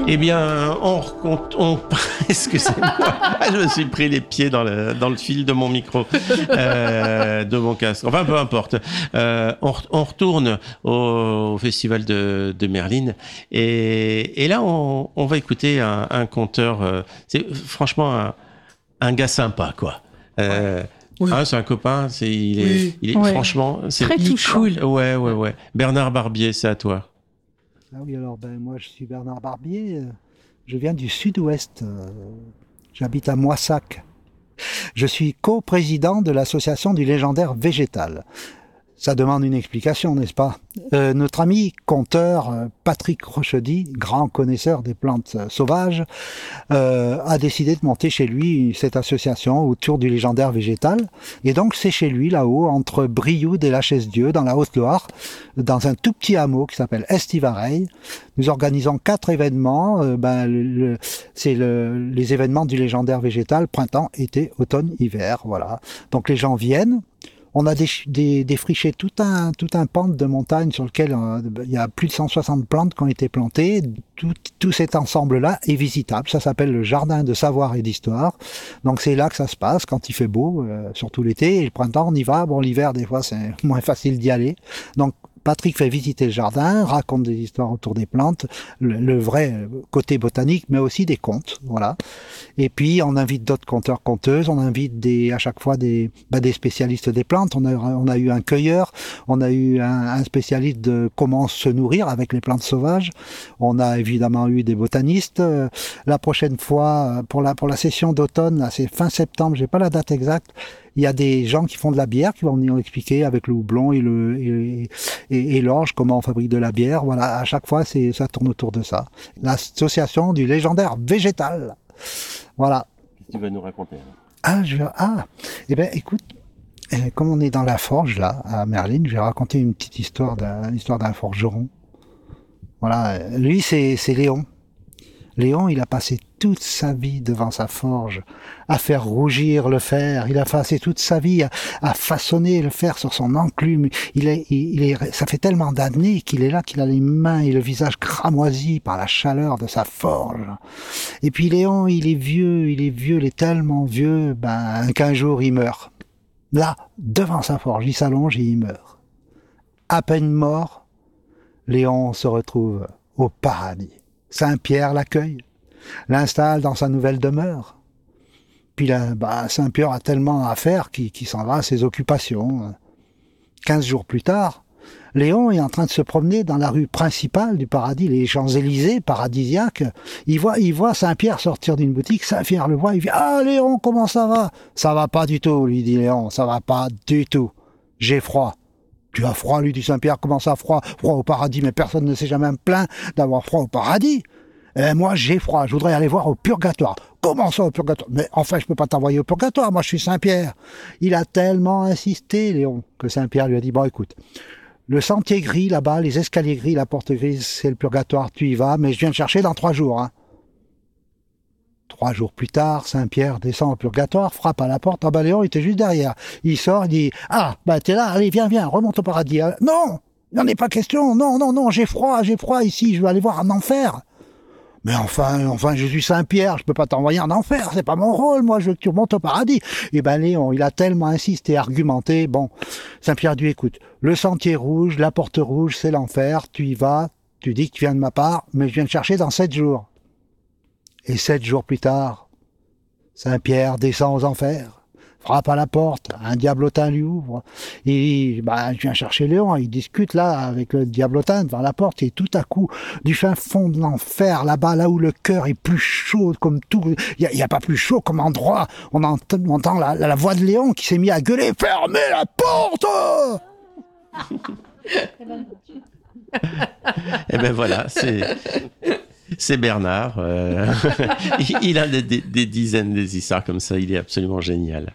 Eh bien, excusez-moi, je me suis pris les pieds dans le fil de mon micro, de mon casque. Enfin, peu importe. On retourne au festival de Merline et là, on va écouter un conteur. C'est franchement un gars sympa, quoi. Oui. C'est un copain. Il est Ouais. franchement, c'est Très touchant. cool. Ouais. Bernard Barbier, c'est à toi. Ah oui, alors moi je suis Bernard Barbier, je viens du sud-ouest, j'habite à Moissac. Je suis coprésident de l'association du légendaire végétal. Ça demande une explication, n'est-ce pas ? Notre ami conteur Patrick Rochedy, grand connaisseur des plantes sauvages, a décidé de monter chez lui cette association autour du légendaire végétal. Et donc c'est chez lui, là-haut, entre Brioude et la Chaise-Dieu, dans la Haute-Loire, dans un tout petit hameau qui s'appelle Estivareille. Nous organisons 4 événements. C'est les événements du légendaire végétal, printemps, été, automne, hiver. Voilà. Donc les gens viennent. On a défriché tout un pan de montagne sur lequel il y a plus de 160 plantes qui ont été plantées. Tout cet ensemble-là est visitable. Ça s'appelle le jardin de savoir et d'histoire. Donc c'est là que ça se passe quand il fait beau, surtout l'été. Et le printemps, on y va. Bon, l'hiver, des fois, c'est moins facile d'y aller. Donc Patrick fait visiter le jardin, raconte des histoires autour des plantes, le vrai côté botanique, mais aussi des contes, voilà. Et puis on invite d'autres conteurs, conteuses, on invite à chaque fois des spécialistes des plantes. On a eu un cueilleur, on a eu un spécialiste de comment se nourrir avec les plantes sauvages. On a évidemment eu des botanistes. La prochaine fois, pour la session d'automne, là, c'est fin septembre, j'ai pas la date exacte. Il y a des gens qui font de la bière qui vont venir expliquer avec le houblon et l'orge comment on fabrique de la bière. Voilà, à chaque fois, ça tourne autour de ça. L'association du légendaire végétal. Voilà. Qu'est-ce que tu vas nous raconter ? Eh ben, écoute, comme on est dans la forge là, à Merline, je vais raconter une petite histoire d'un forgeron. Voilà, lui c'est Léon. Léon, il a passé toute sa vie devant sa forge, à faire rougir le fer. Il a passé toute sa vie à façonner le fer sur son enclume. Ça fait tellement d'années qu'il est là, qu'il a les mains et le visage cramoisis par la chaleur de sa forge. Et puis Léon, il est vieux, il est tellement vieux, qu'un jour il meurt. Là, devant sa forge, il s'allonge et il meurt. À peine mort, Léon se retrouve au paradis. Saint-Pierre l'accueille, l'installe dans sa nouvelle demeure. Puis là, Saint-Pierre a tellement à faire qu'il s'en va à ses occupations. 15 jours plus tard, Léon est en train de se promener dans la rue principale du paradis, les Champs-Élysées, paradisiaques. Il voit Saint-Pierre sortir d'une boutique, Saint-Pierre le voit, il dit « Ah Léon, comment ça va ?»« Ça va pas du tout, lui dit Léon, ça va pas du tout. J'ai froid. » « Tu as froid, lui dit Saint-Pierre, comment ça froid ? Froid au paradis, mais personne ne s'est jamais plaint d'avoir froid au paradis. Moi, j'ai froid, je voudrais aller voir au purgatoire. Comment ça, au purgatoire ? Mais enfin, je peux pas t'envoyer au purgatoire, moi je suis Saint-Pierre. Il a tellement insisté, Léon, que Saint-Pierre lui a dit, bon écoute, le sentier gris là-bas, les escaliers gris, la porte grise, c'est le purgatoire, tu y vas, mais je viens te chercher dans 3 jours. 3 jours plus tard, Saint-Pierre descend au purgatoire, frappe à la porte. Léon, il était juste derrière. Il sort, il dit « t'es là, allez, viens, remonte au paradis. »« Non, il n'en est pas question. Non, j'ai froid ici, je veux aller voir un enfer. »« Mais enfin, je suis Saint-Pierre, je peux pas t'envoyer en enfer, c'est pas mon rôle, moi, je veux que tu remontes au paradis. » Et Léon, il a tellement insisté, argumenté. Bon, Saint-Pierre dit « Écoute, le sentier rouge, la porte rouge, c'est l'enfer, tu y vas, tu dis que tu viens de ma part, mais je viens te chercher dans 7 jours. » Et 7 jours plus tard, Saint-Pierre descend aux enfers, frappe à la porte, un diablotin lui ouvre, et je viens chercher Léon, il discute là avec le diablotin devant la porte, et tout à coup, du fin fond de l'enfer, là-bas, là où le cœur est plus chaud comme tout, il y a pas plus chaud comme endroit, on entend la voix de Léon qui s'est mis à gueuler, « Fermez la porte !» Eh ben voilà, c'est Bernard. Il a des dizaines d'histoires comme ça. Il est absolument génial.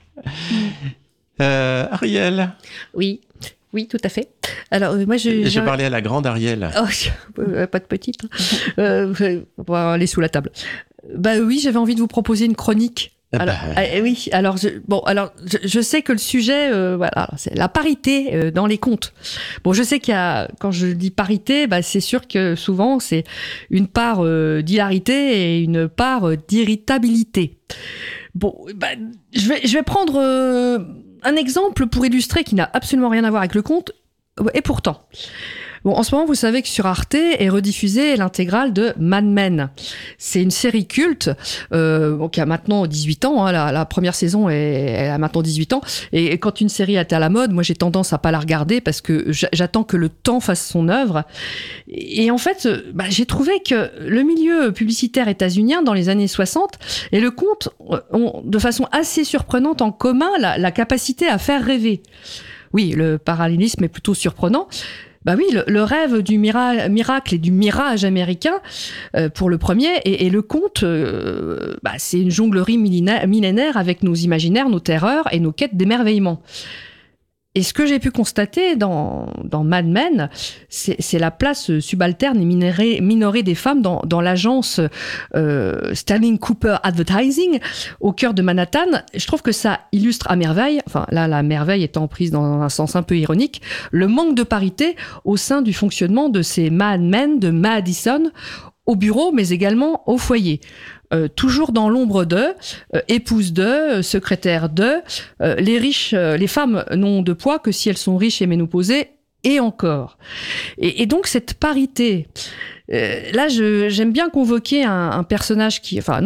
Ariel. Oui, tout à fait. Alors, moi, j'ai parlé à la grande Ariel. Oh, pas de petite. On va aller sous la table. Oui, j'avais envie de vous proposer une chronique Oui, alors je sais que le sujet, voilà, c'est la parité dans les comptes. Bon, je sais quand je dis parité, c'est sûr que souvent c'est une part d'hilarité et une part d'irritabilité. Bon, je vais prendre un exemple pour illustrer qui n'a absolument rien à voir avec le compte, et pourtant. Bon, en ce moment, vous savez que sur Arte est rediffusée l'intégrale de Mad Men. C'est une série culte qui a maintenant 18 ans. Hein, la première saison elle a maintenant 18 ans. Et quand une série est à la mode, moi j'ai tendance à pas la regarder parce que j'attends que le temps fasse son œuvre. Et en fait, j'ai trouvé que le milieu publicitaire états-unien dans les années 60 et le conte ont de façon assez surprenante en commun la capacité à faire rêver. Oui, le parallélisme est plutôt surprenant. Oui, le rêve du miracle et du mirage américain pour le premier, et le conte, c'est une jonglerie millénaire avec nos imaginaires, nos terreurs et nos quêtes d'émerveillement. Et ce que j'ai pu constater dans Mad Men, c'est la place subalterne et minorée des femmes dans l'agence Sterling Cooper Advertising au cœur de Manhattan. Je trouve que ça illustre à merveille, enfin là la merveille étant prise dans un sens un peu ironique, le manque de parité au sein du fonctionnement de ces Mad Men de Madison au bureau mais également au foyer. Toujours dans l'ombre d'eux, épouse d'eux, secrétaire d'eux, les femmes n'ont de poids que si elles sont riches et ménopausées, et encore. Et donc cette parité, là j'aime bien convoquer un personnage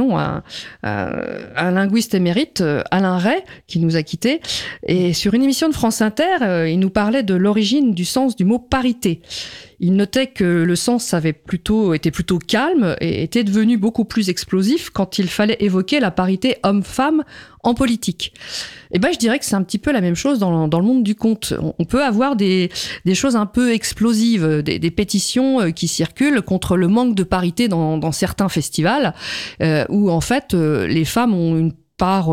un linguiste émérite, Alain Ray, qui nous a quittés, et sur une émission de France Inter, il nous parlait de l'origine du sens du mot parité. Il notait que le sens était plutôt calme et était devenu beaucoup plus explosif quand il fallait évoquer la parité homme-femme en politique. Et je dirais que c'est un petit peu la même chose dans le monde du conte. On peut avoir des choses un peu explosives, des pétitions qui circulent contre le manque de parité dans certains festivals, où en fait les femmes ont une part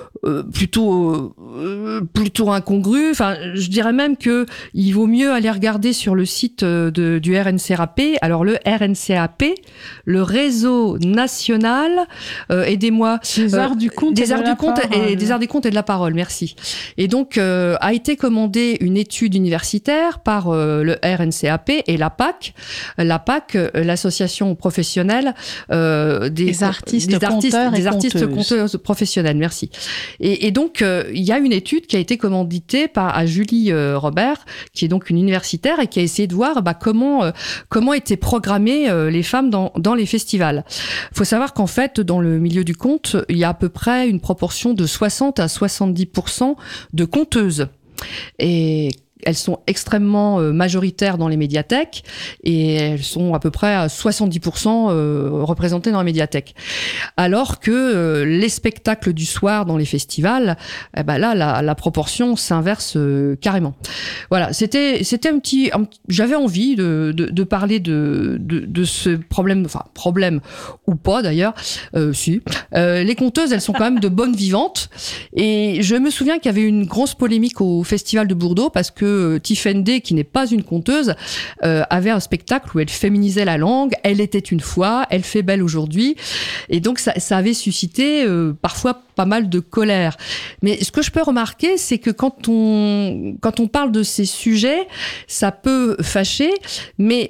plutôt incongru. Enfin, je dirais même que il vaut mieux aller regarder sur le site du RNCAP. Alors le RNCAP, le réseau national, aidez-moi, des arts du conte, des arts du conte et de la parole. Merci. Et donc a été commandée une étude universitaire par le RNCAP et l'APAC, l'association professionnelle des artistes conteuses professionnels. Merci. Et donc, il y a une étude qui a été commanditée à Julie Robert, qui est donc une universitaire et qui a essayé de voir comment étaient programmées les femmes dans les festivals. Il faut savoir qu'en fait, dans le milieu du conte, il y a à peu près une proportion de 60 à 70% de conteuses. Et elles sont extrêmement majoritaires dans les médiathèques et elles sont à peu près à 70% représentées dans les médiathèques. Alors que les spectacles du soir dans les festivals, là, la proportion s'inverse carrément. Voilà, c'était j'avais envie de parler de ce problème, enfin problème ou pas d'ailleurs, si. Les conteuses, elles sont quand même de bonnes vivantes et je me souviens qu'il y avait une grosse polémique au Festival de Bordeaux parce que Tiffaine Day, qui n'est pas une conteuse, avait un spectacle où elle féminisait la langue. Elle était une fois, elle fait belle aujourd'hui. Et donc, ça avait suscité parfois pas mal de colère. Mais ce que je peux remarquer, c'est que quand on parle de ces sujets, ça peut fâcher, mais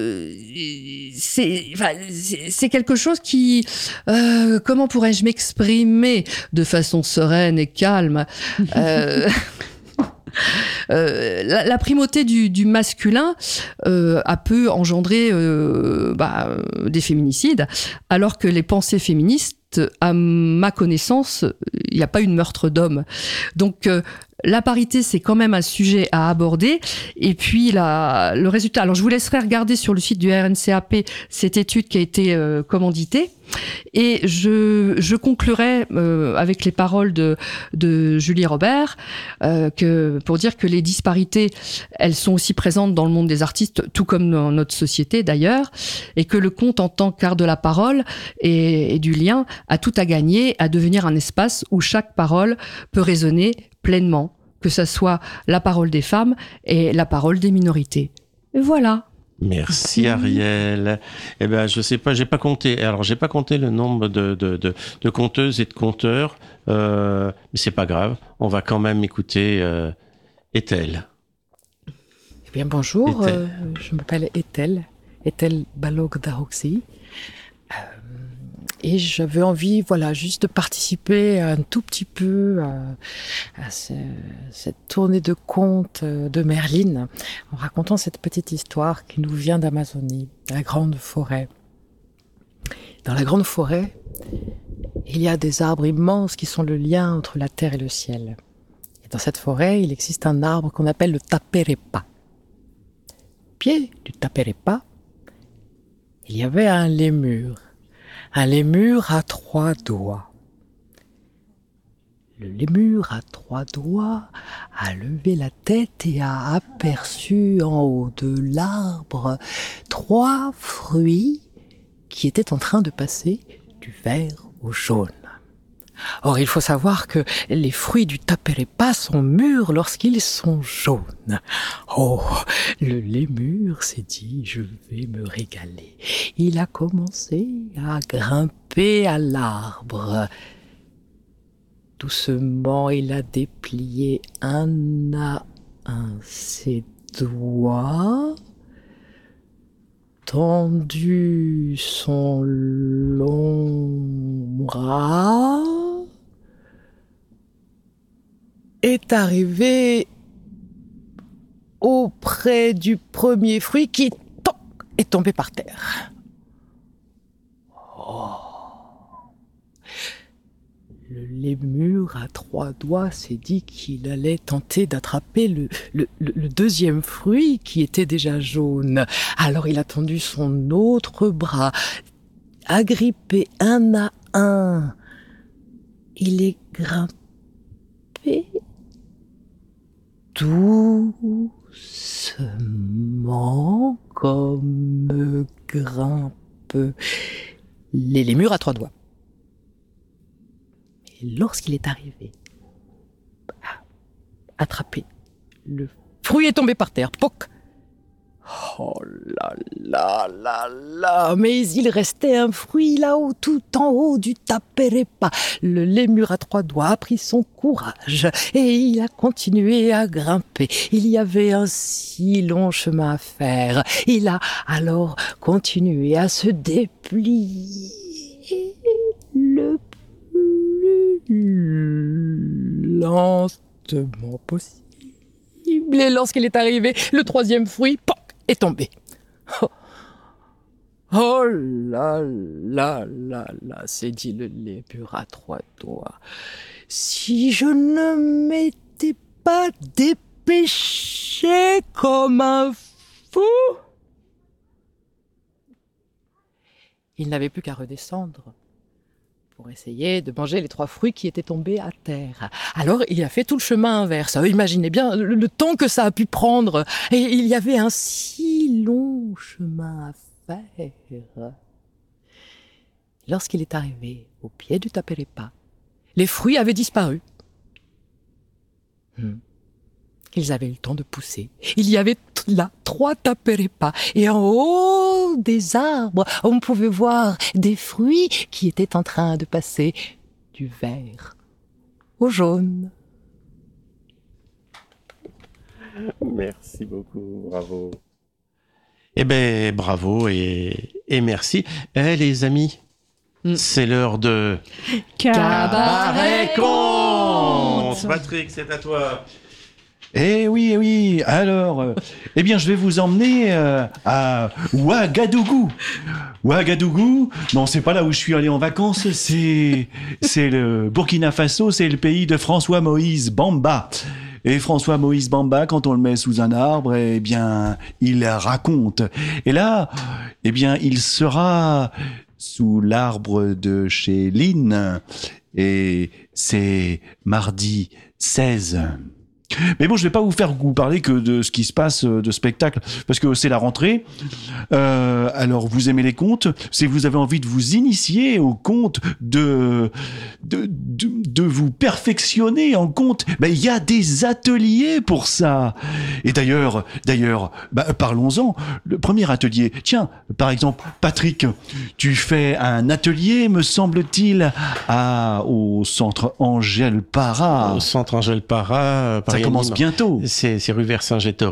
c'est quelque chose qui... comment pourrais-je m'exprimer de façon sereine et calme la primauté du masculin a pu engendrer des féminicides, alors que les pensées féministes, à ma connaissance, il n'y a pas eu de meurtre d'homme. Donc la parité, c'est quand même un sujet à aborder. Et puis le résultat. Alors je vous laisserai regarder sur le site du RNCAP cette étude qui a été commanditée. Et je conclurai avec les paroles de Julie Robert, pour dire que les disparités, elles sont aussi présentes dans le monde des artistes, tout comme dans notre société d'ailleurs, et que le conte en tant qu'art de la parole et du lien a tout à gagner à devenir un espace où chaque parole peut résonner pleinement, que ça soit la parole des femmes et la parole des minorités. Et voilà. Merci Ariel. Eh ben, je sais pas, j'ai pas compté. Alors, j'ai pas compté le nombre de conteuses et de conteurs, mais c'est pas grave. On va quand même écouter Ethel. Eh bien, bonjour, Ethel. je m'appelle Ethel Balogh-Daroxy. Et j'avais envie, voilà, juste de participer un tout petit peu à cette tournée de contes de Merlin, en racontant cette petite histoire qui nous vient d'Amazonie, la grande forêt. Dans la grande forêt, il y a des arbres immenses qui sont le lien entre la terre et le ciel. Et dans cette forêt, il existe un arbre qu'on appelle le taperepa. Au pied du taperepa, il y avait un lémur. Un lémur à 3 doigts. Le lémur à 3 doigts a levé la tête et a aperçu en haut de l'arbre 3 fruits qui étaient en train de passer du vert au jaune. Or, il faut savoir que les fruits du taperepa sont mûrs lorsqu'ils sont jaunes. Oh, le lémur s'est dit, je vais me régaler. Il a commencé à grimper à l'arbre. Doucement, il a déplié un à un ses doigts, tendu son long bras, est arrivé auprès du premier fruit qui est tombé par terre. Oh. Le lémur à 3 doigts s'est dit qu'il allait tenter d'attraper le deuxième fruit qui était déjà jaune. Alors il a tendu son autre bras, agrippé un à un. Il est grimpé doucement comme grimpent les lémurs à 3 doigts. Et lorsqu'il est arrivé à attraper, le fruit est tombé par terre. Poc! Oh là là là là! Mais il restait un fruit là-haut, tout en haut du taperepa. Le lémur à 3 doigts a pris son courage et il a continué à grimper. Il y avait un si long chemin à faire. Il a alors continué à se déplier le plus lentement possible. Et lorsqu'il est arrivé, le 3e fruit, poc, est tombé. Oh là là là là, s'est dit le lémur à 3 doigts. Si je ne m'étais pas dépêché comme un fou. Il n'avait plus qu'à redescendre pour essayer de manger les 3 fruits qui étaient tombés à terre. Alors, il a fait tout le chemin inverse. Imaginez bien le temps que ça a pu prendre. Et il y avait un si long chemin à faire. Lorsqu'il est arrivé au pied du taperepa, les fruits avaient disparu. Ils avaient eu le temps de pousser. Il y avait là 3 taperepas. Et en haut des arbres, on pouvait voir des fruits qui étaient en train de passer du vert au jaune. Merci beaucoup, bravo. Eh ben, bravo et merci. Les amis, c'est l'heure de Cabaret Conte. Patrick, c'est à toi. Eh oui, alors, eh bien, je vais vous emmener à Ouagadougou. Ouagadougou, non, c'est pas là où je suis allé en vacances, c'est le Burkina Faso, c'est le pays de François-Moïse Bamba. Et François-Moïse Bamba, quand on le met sous un arbre, eh bien, il raconte. Et là, eh bien, il sera sous l'arbre de chez Lynn, et c'est mardi 16. Mais bon, je vais pas vous parler que de ce qui se passe de spectacle, parce que c'est la rentrée. Alors, vous aimez les contes. Si vous avez envie de vous initier aux contes, de vous perfectionner en contes, il y a des ateliers pour ça. Et d'ailleurs, parlons-en. Le premier atelier. Tiens, par exemple, Patrick, tu fais un atelier, me semble-t-il, au centre Angèle Para. Au centre Angèle Para, Ça commence bientôt. C'est rue Vercingétorix.